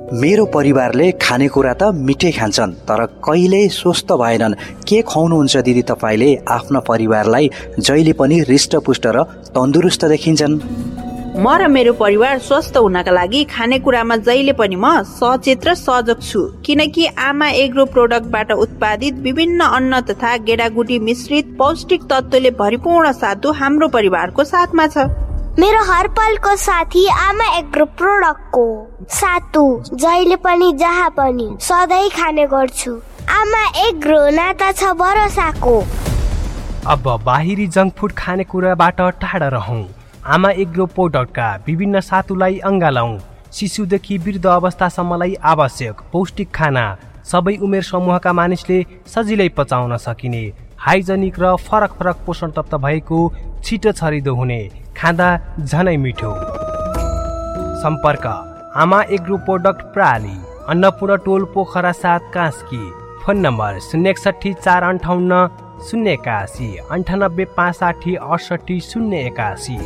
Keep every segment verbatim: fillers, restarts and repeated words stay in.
मेरो परिवारले खानेकुरा त मिठै खान्छन्, तर कहिल्यै स्वस्थ भएनन्। के खुवाउनुहुन्छ दिदी तपाईँले? आफ्नो परिवारलाई जहिले पनि हृष्टपुष्ट र तन्दुरुस्त देखिन्छन्। म र मेरो परिवार स्वस्थ हुनका लागि खानेकुरामा जहिले पनि म सचेत र सजग छु, किनकि आमा एग्रो प्रोडक्टबाट उत्पादित विभिन्न अन्न तथा गेडागुडी मिश्रित पौष्टिक तत्त्वले भरिपूर्ण सातु हाम्रो परिवारको साथमा छ। मेरो हर पलको साथी आमा एग्रो प्रोडक्टको सातु जहिले पनि जहाँ पनि सधैँ खाने गर्छु। आमा एग्रो नाता छ भरोसाको। अब बाहिरी जङ्क फुड खानेकुराबाट टाढा रहौं। आमा एग्रो प्रोडक्टका विभिन्न सातुलाई अँगालौं। शिशुदेखि वृद्ध अवस्थासम्मलाई आवश्यक पौष्टिक खाना सबै उमेर समूहका मानिसले सजिलै पचाउन सकिने, हाइजेनिक र फरक फरक पोषण तत्त्व भएको, छिटो छरिदो हुने, खाँदा झनै मिठो। सम्पर्क आमा एग्रो प्रोडक्ट प्राली, अन्नपूर्ण टोल, पोखरा सात, कास्की। फोन नम्बर शून्य एकसठी चार अन्ठाउन्न शून्य एकासी अन्ठानब्बे पाँच साठी अडसठी शून्य एकासी।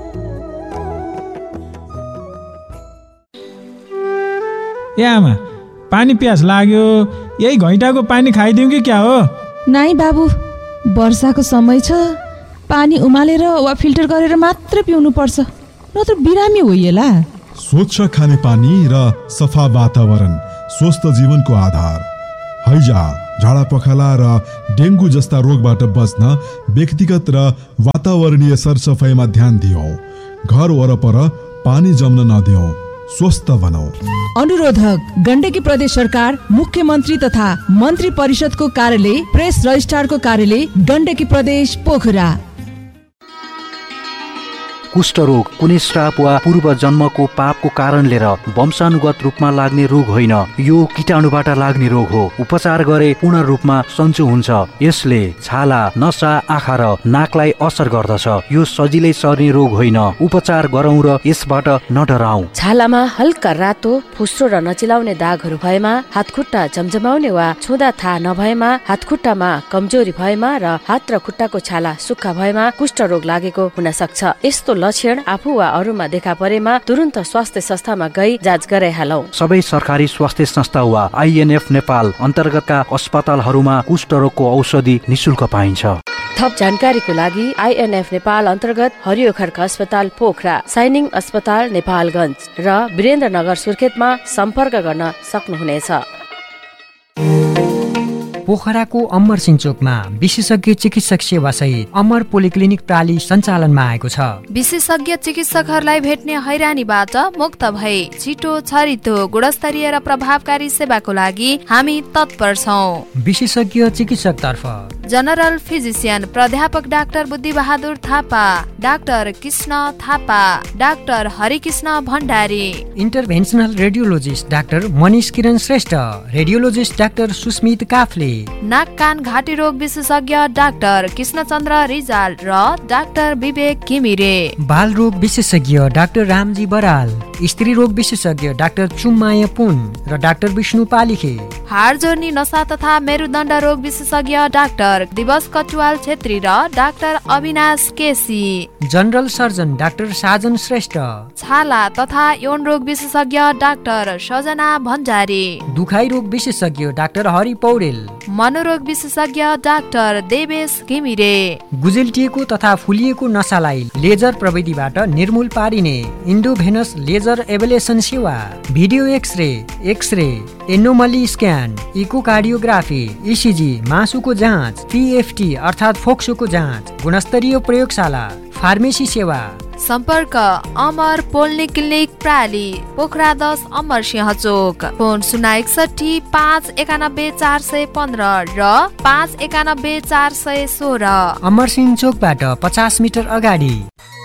ए आमा, पानी प्यास लाग्यो, यही घैँटाको पानी खाइदिउँ कि क्या हो? नाइ बाबु, वर्षाको समय छ, पानी उमालेर वा फिल्टर गरेर मात्र पिउनु पर्छ, नत्र बिरामी होइएला। स्वच्छ खाने पानी र सफा वातावरण स्वस्थ जीवनको आधार। हैजा, झाडा पखाला र डेङ्गु जस्ता रोगबाट बच्न व्यक्तिगत र वातावरणीय सरसफाइमा ध्यान दियौं। घर वरपर पानी जम्न नदियौं, स्वस्थ बनाऊ। अनुरोधक गण्डकी प्रदेश सरकार, मुख्यमन्त्री तथा मन्त्री परिषदको कार्यालय, प्रेस रजिस्ट्रारको कार्यालय, गण्डकी प्रदेश, पोखरा। कुष्ठरोग कुनै श्राप वा पूर्व जन्मको पापको कारणले र वंशानुगत रूपमा लाग्ने रोग होइन, यो कीटाणुबाट लाग्ने रोग हो। उपचार गरे पूर्ण रूपमा सन्चो हुन्छ। यसले छाला, नसा, आँखा र नाकलाई असर गर्दछ। यो सजिलै सर्ने रोग होइन। उपचार गरौँ र यसबाट नडराउँ। छालामा हल्का रातो, फुस्रो र नचिलाउने दागहरू भएमा, हातखुट्टा जमजमाउने वा छुँदा थाहा नभएमा, हातखुट्टामा कमजोरी भएमा र हात र खुट्टाको छाला सुक्खा भएमा कुष्ठरोग लागेको हुन सक्छ। यस्तो लक्षण आफू वा अरूमा देखा परेमा तुरन्त स्वास्थ्य संस्थामा गई जाँच गराइहालौ। सबै सरकारी स्वास्थ्य संस्था वा आइएनएफ नेपाल अन्तर्गतका अस्पतालहरूमा कुष्ठरोगको औषधि निशुल्क पाइन्छ। थप जानकारीको लागि आइएनएफ नेपाल अन्तर्गत हरियो खड्क अस्पताल पोखरा, साइनिङ अस्पताल नेपालगञ्ज र वीरेन्द्रनगर सुर्खेतमा सम्पर्क गर्न सक्नुहुनेछ। पोखराको अमर सिंचोकमा विशेषज्ञ चिकित्सक सेवा सहित अमर पोलिक्लिनिक प्राली सञ्चालनमा आएको छ। विशेषज्ञ चिकित्सकहरूलाई भेट्ने हैरानीबाट मुक्त भए छिटो छरितो गुणस्तरीय र प्रभावकारी सेवाको लागि हामी तत्पर छौं। विशेषज्ञ चिकित्सक तर्फ जनरल फिजिशियन प्राध्यापक डाक्टर बुद्धि Bahadur Thapa, doctor Krishna Thapa, doctor Harikrishna Bhandari, इन्टरभेन्सनल radiologist doctor Manish किरण श्रेष्ठ, रेडियोलोजिस्ट डाक्टर सुस्मित काफले, नाक कान घाँटी रोग विशेषज्ञ डाक्टर कृष्णचन्द्र रिजाल र डाक्टर विवेक घिमिरे, बाल रोग विशेषज्ञ डाक्टर रामजी बराल, स्त्री रोग विशेषज्ञ डाक्टर चुम्माया पुन र डाक्टर विष्णु पालिखे, हाड जोर्नी नसा तथा मेरुदण्ड रोग विशेषज्ञ डाक्टर दिवस कटुवाल छेत्री र doctor Avinash KC, general surgeon doctor साजन श्रेष्ठ, छाला तथा यौन रोग विशेषज्ञ डाक्टर सजना भण्डारी, दुखाइ रोग विशेषज्ञ डाक्टर हरि पौडेल, मनोरोग विशेषज्ञ डाक्टर देवेश घिमिरे, गुजेल्टिएको तथा फुलिएको नसालाई लेजर प्रविधिबाट निर्मूल पारिने इन्डोभेनस लेजर एभलेसन सेवा, video x-ray, x-ray, anomaly scan, echocardiography, ECG, मासुको जाँच, पीएफटी अर्थात् फोक्सोको जाँच, गुणस्तरीय प्रयोगशाला, फार्मेसी सेवा। सम्पर्क अमर पोलिक्लिनिक प्राली, पोखरा दस, अमर सिंह चोक। फोन शून्य एकसठी पाँच एकानब्बे चार सय पन्ध्र र पाँच एकानब्बे चार सय सोह्र। अमर सिंह चोकबाट पचास मिटर अगाडि।